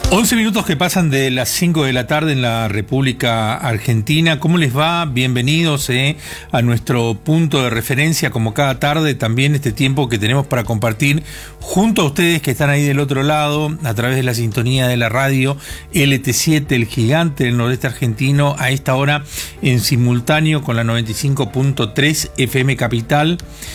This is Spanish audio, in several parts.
11 minutos que pasan de las 5 de la tarde en la República Argentina. ¿Cómo les va? Bienvenidos a nuestro punto de referencia, como cada tarde, también este tiempo que tenemos para compartir junto a ustedes que están ahí del otro lado, a través de la sintonía de la radio LT7, el gigante del nordeste argentino, a esta hora en simultáneo con la 95.3 FM Capital,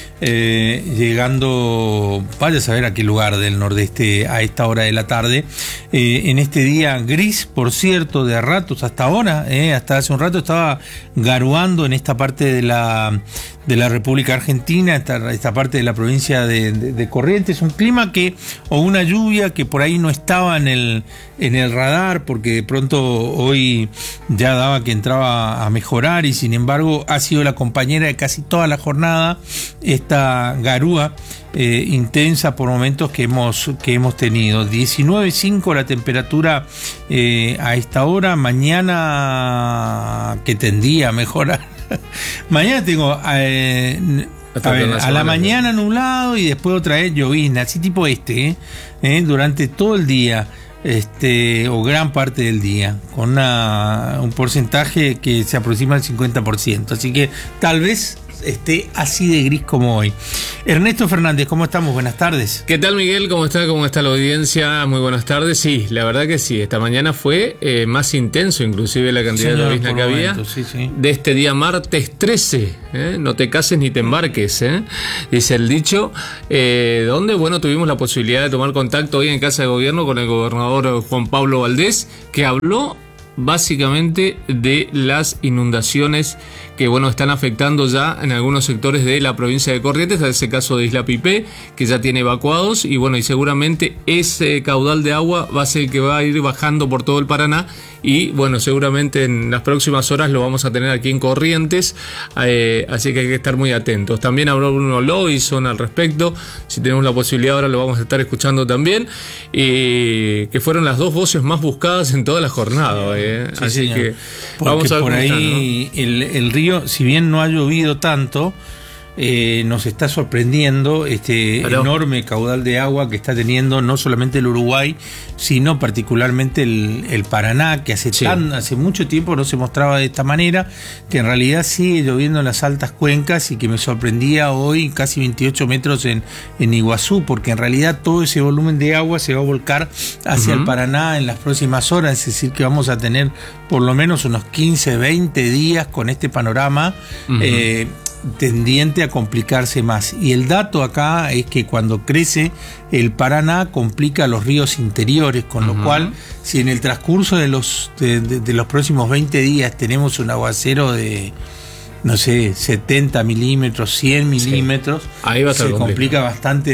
llegando, vaya a saber a qué lugar del nordeste a esta hora de la tarde. En este día gris, por cierto, de ratos hasta ahora, hasta hace un rato estaba garuando en esta parte de la República Argentina, esta parte de la provincia de Corrientes, un clima o una lluvia que por ahí no estaba en el radar, porque de pronto hoy ya daba que entraba a mejorar, y sin embargo ha sido la compañera de casi toda la jornada esta garúa intensa por momentos que hemos tenido. 19.5 la temperatura a esta hora. Mañana, que tendía a mejorar. Mañana tengo a la mañana nublado y después otra vez llovizna, así tipo durante todo el día, o gran parte del día, con un porcentaje que se aproxima al 50%, así que tal vez esté así de gris como hoy. Ernesto Fernández, ¿cómo estamos? Buenas tardes. ¿Qué tal, Miguel? ¿Cómo está? ¿Cómo está la audiencia? Muy buenas tardes. Sí, la verdad que sí, esta mañana fue más intenso inclusive la cantidad de llovizna que había. Sí. De este día martes 13, no te cases ni te embarques, dice el dicho, donde, bueno, tuvimos la posibilidad de tomar contacto hoy en Casa de Gobierno con el gobernador Juan Pablo Valdés, que habló básicamente de las inundaciones que, bueno, están afectando ya en algunos sectores de la provincia de Corrientes, en ese caso de Isla Pipé, que ya tiene evacuados, y bueno, y seguramente ese caudal de agua va a ser el que va a ir bajando por todo el Paraná, y bueno, seguramente en las próximas horas lo vamos a tener aquí en Corrientes, así que hay que estar muy atentos. También habló Bruno Lovison al respecto, si tenemos la posibilidad ahora lo vamos a estar escuchando también, que fueron las dos voces más buscadas en toda la jornada, Sí, así señor. que porque vamos a ver por ahí, ¿no? El río, si bien no ha llovido tanto, nos está sorprendiendo enorme caudal de agua que está teniendo no solamente el Uruguay, sino particularmente el Paraná, que hace mucho tiempo no se mostraba de esta manera, que en realidad sigue lloviendo en las altas cuencas, y que me sorprendía hoy casi 28 metros en Iguazú, porque en realidad todo ese volumen de agua se va a volcar hacia el Paraná en las próximas horas, es decir, que vamos a tener por lo menos unos 15, 20 días con este panorama tendiente a complicarse más. Y el dato acá es que cuando crece el Paraná complica los ríos interiores, con lo cual, si en el transcurso de los próximos 20 días tenemos un aguacero de, no sé, 70 milímetros, 100 milímetros, ahí va a se complica bastante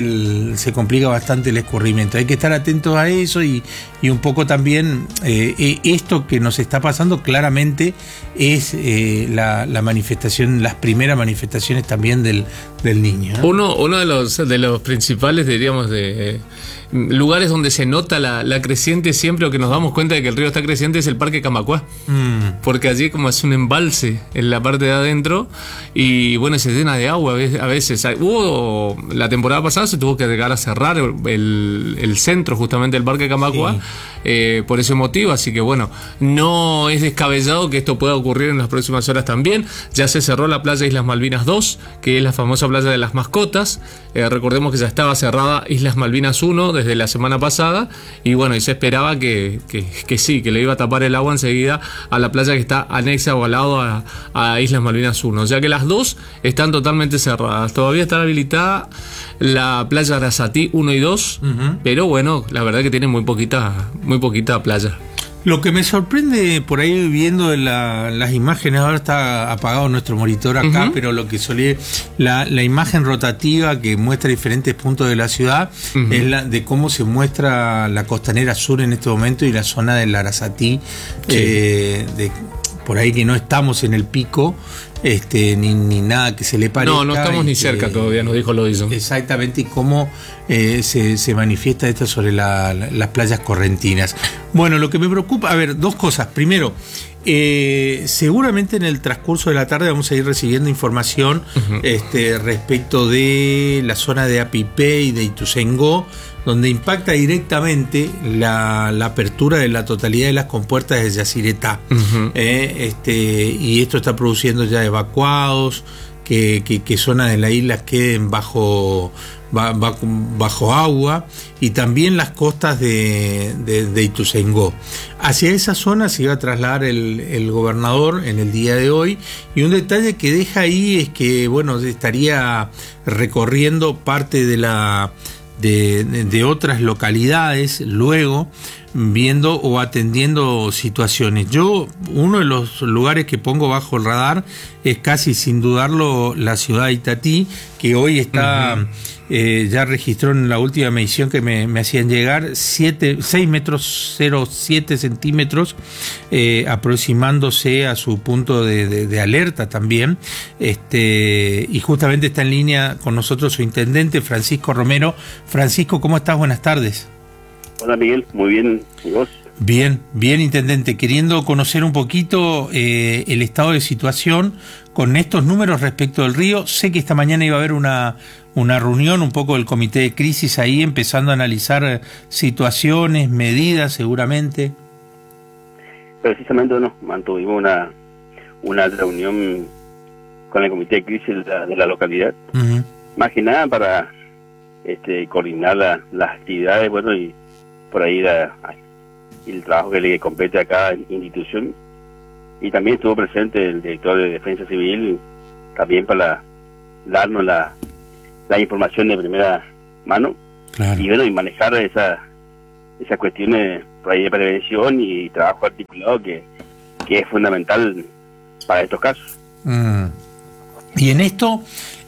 el escurrimiento. Hay que estar atentos a eso, y un poco también esto que nos está pasando claramente es la manifestación, las primeras manifestaciones también del Niño, ¿no? Uno de los principales, diríamos, lugares donde se nota la creciente siempre, o que nos damos cuenta de que el río está creciente, es el Parque Camacuá, porque allí como es un embalse en la parte de adentro, y bueno, se llena de agua a veces. La temporada pasada se tuvo que llegar a cerrar el centro justamente del Parque Camacuá, por ese motivo, así que bueno, no es descabellado que esto pueda ocurrir en las próximas horas también. Ya se cerró la playa Islas Malvinas 2, que es la famosa playa de las mascotas. Recordemos que ya estaba cerrada Islas Malvinas 1 desde la semana pasada, y bueno, y se esperaba que le iba a tapar el agua enseguida a la playa que está anexa o al lado a Islas Malvinas 1, o sea que las dos están totalmente cerradas. Todavía está habilitada la playa Arasatí 1 y 2, pero bueno, la verdad que tiene muy poquita playa. Lo que me sorprende por ahí viendo las imágenes, ahora está apagado nuestro monitor acá, pero lo que solía, la imagen rotativa que muestra diferentes puntos de la ciudad, es la de cómo se muestra la costanera sur en este momento y la zona del Arasatí, por ahí que no estamos en el pico, ni nada que se le parezca. No estamos ni cerca todavía, nos dijo Lovison. Exactamente, y cómo se manifiesta esto sobre las playas correntinas. Bueno, lo que me preocupa, a ver, dos cosas. Primero, seguramente en el transcurso de la tarde vamos a ir recibiendo información respecto de la zona de Apipé y de Ituzaingó, donde impacta directamente la apertura de la totalidad de las compuertas de Yacyretá. Y esto está produciendo ya evacuados, que zonas de la isla queden bajo agua, y también las costas de Ituzaingó. Hacia esa zona se iba a trasladar el gobernador en el día de hoy, y un detalle que deja ahí es que, bueno, estaría recorriendo parte de otras localidades luego, viendo o atendiendo situaciones. Yo, uno de los lugares que pongo bajo el radar es casi sin dudarlo la ciudad de Itatí, que hoy está, ya registró en la última medición que me hacían llegar 6 metros 0,7 centímetros, aproximándose a su punto de alerta también, y justamente está en línea con nosotros su intendente Francisco Romero. Francisco, ¿cómo estás? Buenas tardes. Hola Miguel, muy bien, ¿y vos? Bien, intendente, queriendo conocer un poquito el estado de situación con estos números respecto del río. Sé que esta mañana iba a haber una reunión un poco del comité de crisis ahí, empezando a analizar situaciones, medidas seguramente. Precisamente, bueno, mantuvimos una reunión con el comité de crisis de la localidad, más que nada para coordinar las actividades, bueno, y por ahí el trabajo que le compete a cada institución. Y también estuvo presente el director de Defensa Civil, también para darnos la información de primera mano. Claro. Y bueno, y manejar esas cuestiones por ahí de prevención y trabajo articulado que es fundamental para estos casos. Y en esto,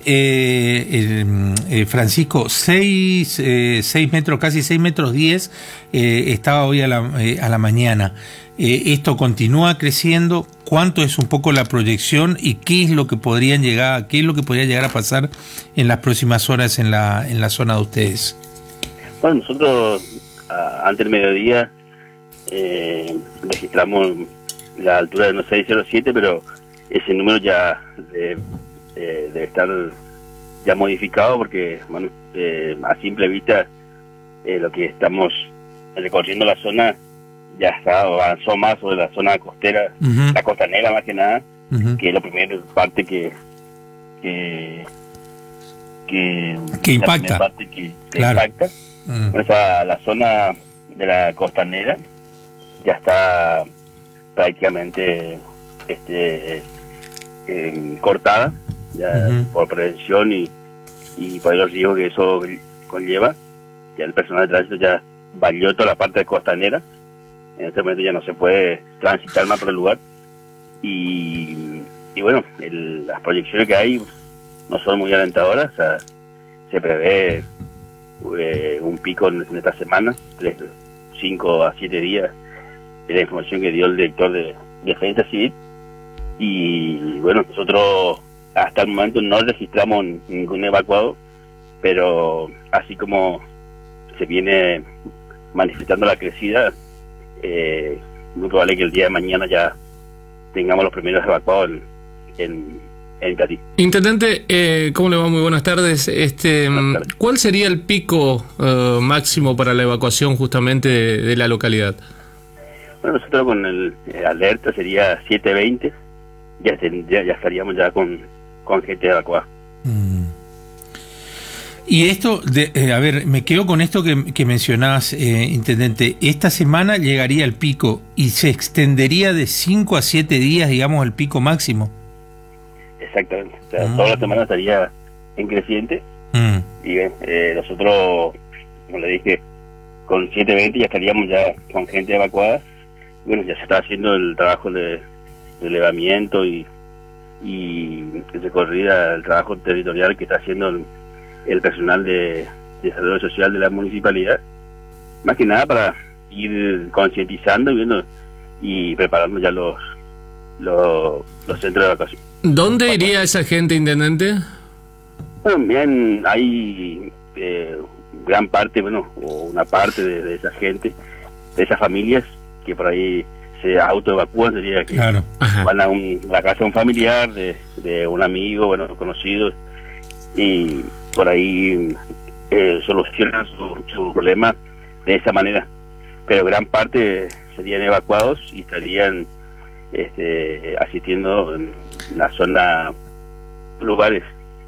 Francisco, 6 metros, casi 6 metros 10, estaba hoy a la mañana. Esto continúa creciendo. ¿Cuánto es un poco la proyección y qué es lo que podría llegar a pasar en las próximas horas en la zona de ustedes? Bueno, nosotros antes del mediodía registramos la altura de 607, pero ese número ya debe estar ya modificado, porque bueno, a simple vista lo que estamos recorriendo la zona ya avanzó más sobre la zona costera, la costanera más que nada, que es la primera parte que impacta. Claro. Impacta. La zona de la costanera ya está prácticamente cortada, ya por prevención y por los riesgos que eso conlleva. Ya el personal de tránsito ya valió toda la parte costanera. En este momento ya no se puede transitar más por el lugar, y bueno, las proyecciones que hay no son muy alentadoras. O sea, se prevé un pico en esta semana, 5 a 7 días, de la información que dio el director de Defensa Civil. Y bueno, nosotros hasta el momento no registramos ningún evacuado, pero así como se viene manifestando la crecida, muy probable que el día de mañana ya tengamos los primeros evacuados en Itatí. Intendente, ¿cómo le va? Muy buenas tardes. ¿Cuál sería el pico máximo para la evacuación justamente de la localidad? Bueno, nosotros con el alerta sería 7:20, ya estaríamos ya con gente evacuada. Y esto, a ver, me quedo con esto que mencionabas, intendente. Esta semana llegaría el pico y se extendería de 5 a 7 días, digamos, el pico máximo. Exactamente. O sea, toda la semana estaría en creciente. Y nosotros, como le dije, con 7:20 ya estaríamos ya con gente evacuada. Bueno, ya se está haciendo el trabajo de elevamiento y recorrida, el trabajo territorial que está haciendo el personal de desarrollo social de la municipalidad, más que nada para ir concientizando y viendo y preparando ya los centros de evacuación. ¿Dónde iría esa gente, intendente? Bueno, bien, hay gran parte, bueno, o una parte de esa gente, de esas familias que por ahí se autoevacúan, sería que claro. Van a la casa de un familiar, de un amigo, bueno, conocido, y por ahí solucionan su problema de esa manera, pero gran parte serían evacuados y estarían asistiendo en la zona, lugares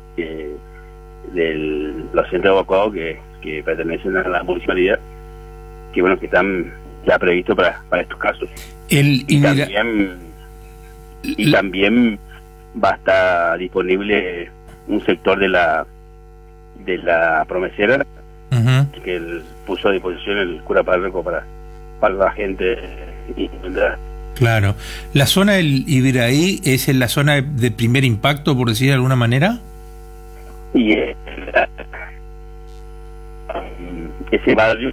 de los centros evacuados que pertenecen a la municipalidad, que bueno, que están ya previstos para estos casos. También va a estar disponible un sector de la Promesera, que él puso a disposición el cura párroco para la gente. Claro. ¿La zona del Ibiraí es en la zona de primer impacto, por decir de alguna manera? Y ese barrio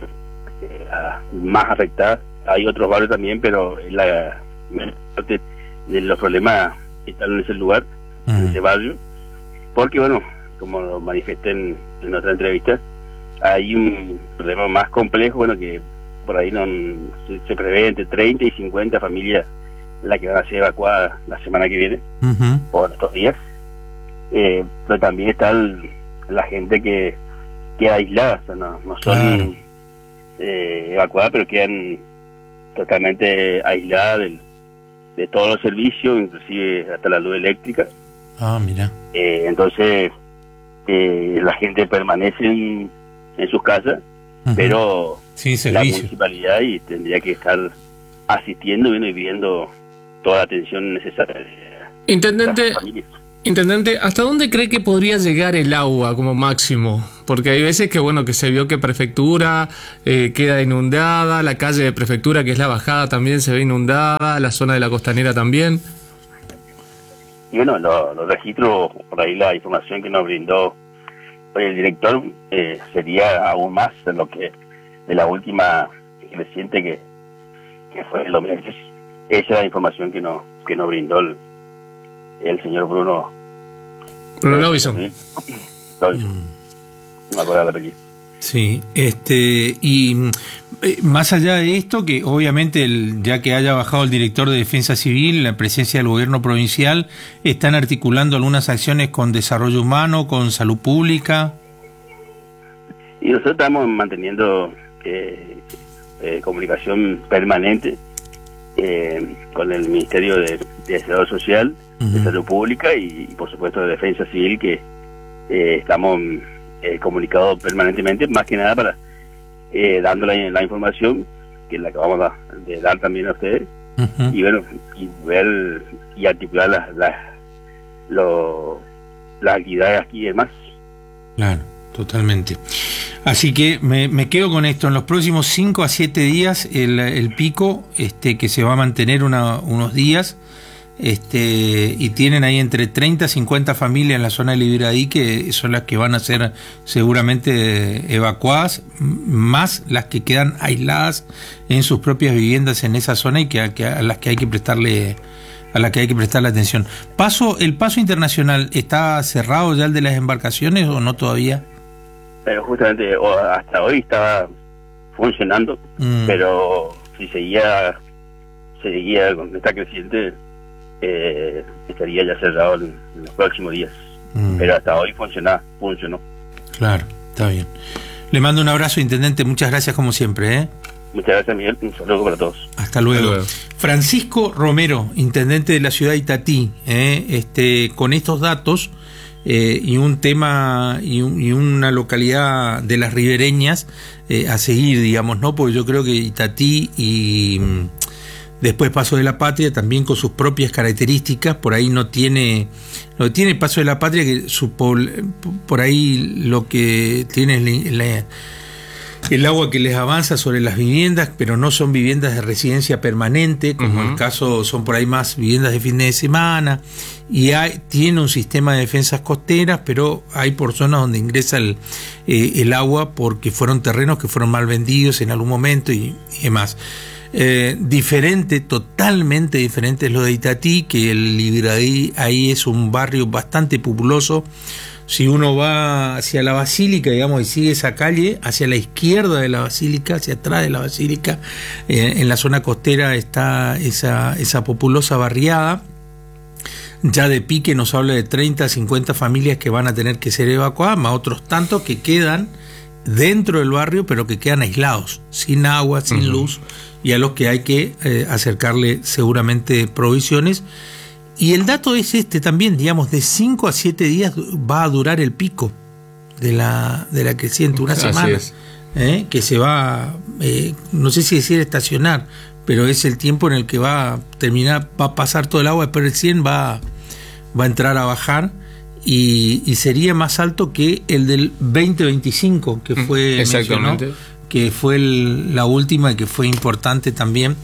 más afectado. Hay otros barrios también, pero la parte de los problemas están en ese lugar, en ese barrio, porque bueno, como lo manifesté en otra entrevista, hay un problema más complejo, bueno, que por ahí se prevé entre 30 y 50 familias las que van a ser evacuadas la semana que viene, por estos días, pero también está la gente que queda aislada, o sea, no son evacuadas, pero quedan totalmente aisladas de todos los servicios, inclusive hasta la luz eléctrica. Mira. Entonces la gente permanece en sus casas, pero sin la servicio. municipalidad tendría que estar asistiendo y viendo toda la atención necesaria. Intendente, ¿hasta dónde cree que podría llegar el agua como máximo? Porque hay veces que que se vio que Prefectura queda inundada, la calle de Prefectura, que es la bajada, también se ve inundada, la zona de la Costanera también. Y bueno, los registros, por ahí la información que nos brindó hoy el director sería aún más de la última reciente que fue el 2010. Esa es la información que nos brindó el señor Bruno Lobison. No me acuerdo el apellido. Sí, y más allá de esto, que obviamente ya que haya bajado el director de Defensa Civil, la presencia del gobierno provincial, ¿están articulando algunas acciones con desarrollo humano, con salud pública? Y nosotros estamos manteniendo comunicación permanente con el Ministerio de Desarrollo Social, de Salud Pública y por supuesto de Defensa Civil, que estamos comunicados permanentemente, más que nada para dándole la información que la acabamos de dar también a ustedes, y bueno, y ver y articular las actividades aquí y demás. Claro, totalmente. Así que me quedo con esto. En los próximos 5 a 7 días el pico que se va a mantener unos días, y tienen ahí entre 30 y 50 familias en la zona del Ibiraí que son las que van a ser seguramente evacuadas, más las que quedan aisladas en sus propias viviendas en esa zona y a las que hay que prestarle atención. ¿El paso internacional está cerrado ya, el de las embarcaciones, o no todavía? Pero justamente hasta hoy estaba funcionando, pero si seguía con esta creciente, estaría ya cerrado en los próximos días. Pero hasta hoy funcionó. Claro, está bien. Le mando un abrazo, intendente, muchas gracias como siempre. Muchas gracias, Miguel, un saludo para todos. Hasta luego. Francisco Romero, intendente de la ciudad de Itatí, con estos datos y un tema y una localidad de las ribereñas a seguir, digamos, ¿no? Porque yo creo que Itatí y después Paso de la Patria, también con sus propias características, por ahí no tiene Paso de la Patria, que por ahí lo que tiene es el agua que les avanza sobre las viviendas, pero no son viviendas de residencia permanente, como el caso, son por ahí más viviendas de fin de semana, y tiene un sistema de defensas costeras, pero hay por zonas donde ingresa el agua porque fueron terrenos que fueron mal vendidos en algún momento y demás. Totalmente diferente es lo de Itatí, que el Ibiraí ahí es un barrio bastante populoso. Si uno va hacia la Basílica, digamos, y sigue esa calle, hacia la izquierda de la Basílica, hacia atrás de la Basílica, en la zona costera está esa populosa barriada. Ya de pique nos habla de 30 a 50 familias que van a tener que ser evacuadas, más otros tantos que quedan dentro del barrio, pero que quedan aislados, sin agua, sin luz, y a los que hay que acercarle seguramente provisiones. Y el dato es también, digamos, de 5 a 7 días va a durar el pico de la creciente, una semana, que se va, no sé si decir estacionar, pero es el tiempo en el que va a pasar todo el agua, después recién va a entrar a bajar, y sería más alto que el del 2025, que fue exactamente, que fue la última y que fue importante también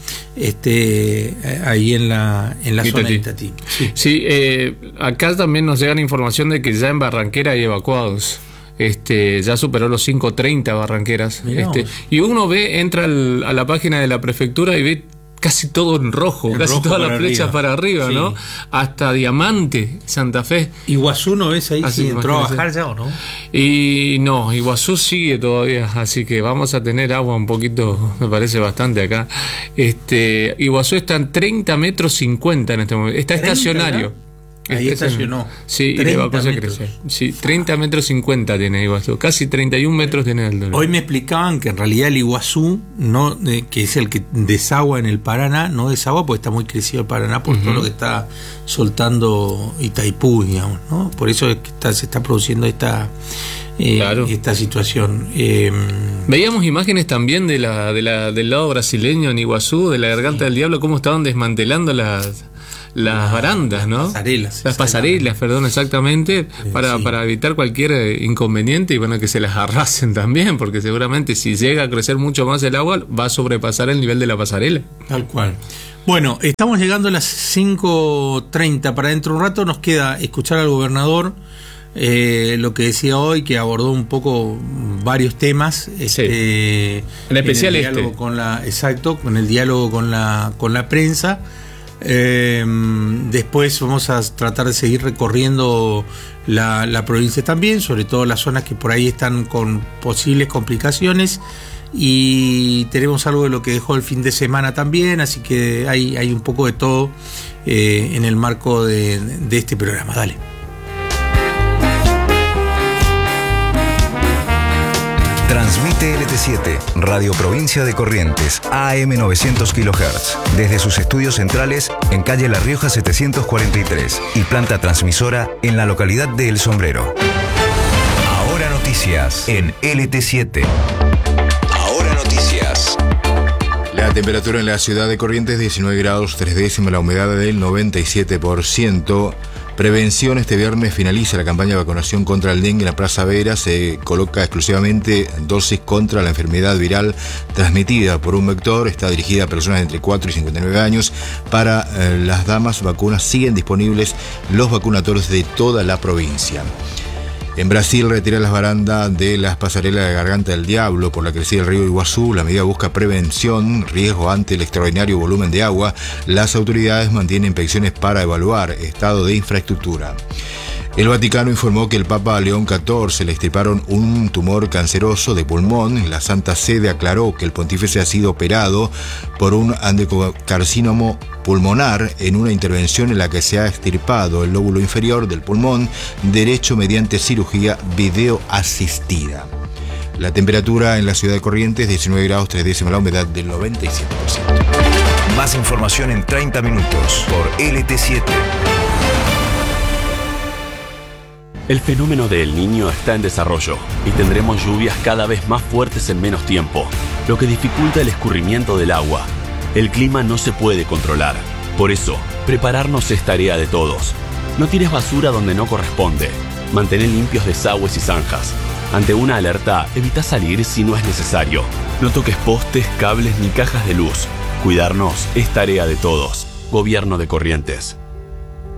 ahí en la zona de Itatí. Sí, acá también nos llega la información de que ya en Barranquera hay evacuados. Ya superó los 530 Barranqueras. Y uno entra a la página de la prefectura y ve casi todo en rojo, casi todas las flechas para arriba, ¿no? Hasta Diamante, Santa Fe. Iguazú, ¿no ves ahí si entró a bajar ya o no? Y no, Iguazú sigue todavía, así que vamos a tener agua un poquito, me parece bastante acá. Iguazú está en 30 metros 50 en este momento, está estacionario. Ahí estacionó. Sí, y la cosa crece. Sí, 30 metros 50 tiene Iguazú, casi 31 metros tiene el Dolores. Hoy me explicaban que en realidad el Iguazú, que es el que desagua en el Paraná, no desagua porque está muy crecido el Paraná por todo lo que está soltando Itaipú, digamos, ¿no? Por eso es que se está produciendo esta situación. Veíamos imágenes también del lado brasileño en Iguazú, de la Garganta del Diablo, cómo estaban desmantelando las barandas, ¿no? Las pasarelas, perdón, exactamente, para evitar cualquier inconveniente y bueno, que se las arrasen también, porque seguramente si llega a crecer mucho más el agua, va a sobrepasar el nivel de la pasarela. Tal cual. Bueno, estamos llegando a las 5:30, para dentro de un rato nos queda escuchar al gobernador, lo que decía hoy, que abordó un poco varios temas, en especial con el diálogo con la prensa. Después vamos a tratar de seguir recorriendo la provincia también, sobre todo las zonas que por ahí están con posibles complicaciones, y tenemos algo de lo que dejó el fin de semana también, así que hay un poco de todo en el marco de este programa. Dale. Transmite LT7, Radio Provincia de Corrientes, AM 900 kHz, desde sus estudios centrales en calle La Rioja 743 y planta transmisora en la localidad de El Sombrero. Ahora noticias en LT7. Ahora noticias. La temperatura en la ciudad de Corrientes 19 grados 3 décimas, la humedad del 97%. Prevención: este viernes finaliza la campaña de vacunación contra el dengue en la Plaza Vera. Se coloca exclusivamente dosis contra la enfermedad viral transmitida por un vector. Está dirigida a personas de entre 4 y 59 años. Para las damas, vacunas siguen disponibles los vacunatorios de toda la provincia. En Brasil retiran las barandas de las pasarelas de Garganta del Diablo por la crecida del río Iguazú. La medida busca prevención, riesgo ante el extraordinario volumen de agua. Las autoridades mantienen inspecciones para evaluar estado de infraestructura. El Vaticano informó que el Papa León XIV le extirparon un tumor canceroso de pulmón. La Santa Sede aclaró que el pontífice ha sido operado por un adenocarcinoma pulmonar en una intervención en la que se ha extirpado el lóbulo inferior del pulmón derecho mediante cirugía videoasistida. La temperatura en la ciudad de Corrientes 19 grados 3 décimas, la humedad del 97%. Más información en 30 minutos por LT7. El fenómeno de El Niño está en desarrollo y tendremos lluvias cada vez más fuertes en menos tiempo, lo que dificulta el escurrimiento del agua. El clima no se puede controlar. Por eso, prepararnos es tarea de todos. No tires basura donde no corresponde. Mantén limpios desagües y zanjas. Ante una alerta, evita salir si no es necesario. No toques postes, cables ni cajas de luz. Cuidarnos es tarea de todos. Gobierno de Corrientes.